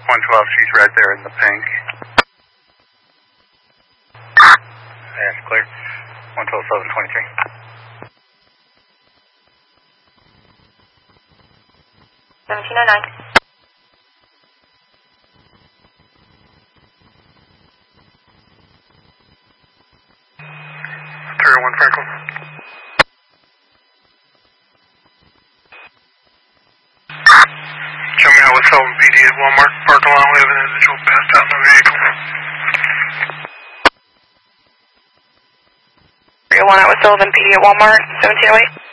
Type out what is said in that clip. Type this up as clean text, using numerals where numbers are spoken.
112, she's right there in the pink. That's clear. 112, 723. 1709. 301 Franklin. Show me out with Sullivan PD at Walmart parking lot. We have an individual passed out in the vehicle. 301 out with Sullivan PD at Walmart, 1708.